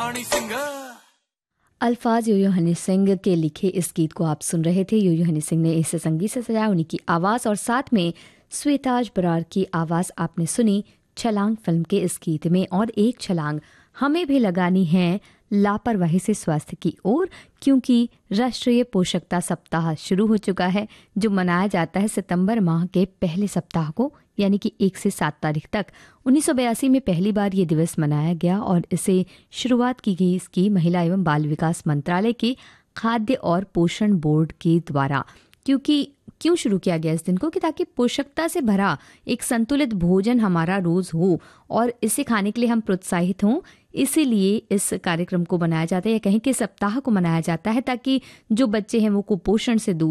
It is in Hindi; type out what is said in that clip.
हनी सिंह। अल्फाज यो हनी सिंह के लिखे इस गीत को आप सुन रहे थे। यो हनी सिंह ने इसे संगीत से सजाया, उन्हीं की आवाज़ और साथ में श्वेताज बरार की आवाज़ आपने सुनी छलांग फिल्म के इस गीत में। और एक छलांग हमें भी लगानी है लापरवाही से स्वास्थ्य की ओर, क्योंकि राष्ट्रीय पोषकता सप्ताह शुरू हो चुका है जो मनाया जाता है सितंबर माह के पहले सप्ताह को, यानी कि 1 से 7 तारीख तक। 1982 में पहली बार ये दिवस मनाया गया और इसे शुरुआत की गई इसकी महिला एवं बाल विकास मंत्रालय के खाद्य और पोषण बोर्ड के द्वारा। क्यों शुरू किया गया इस दिन को कि ताकि पोषकता से भरा एक संतुलित भोजन हमारा रोज हो और इसे खाने के लिए हम प्रोत्साहित हों, इसीलिए इस कार्यक्रम को मनाया जाता है या कहीं के सप्ताह को मनाया जाता है, ताकि जो बच्चे हैं वो कुपोषण से दूर